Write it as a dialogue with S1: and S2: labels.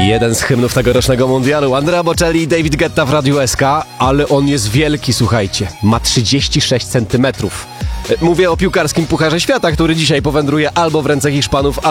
S1: Jeden z hymnów tegorocznego mundialu. Andrea Bocelli i David Guetta w Radiu SK, ale on jest wielki, słuchajcie. Ma 36 cm. Mówię o piłkarskim Pucharze Świata, który dzisiaj powędruje albo w ręce Hiszpanów,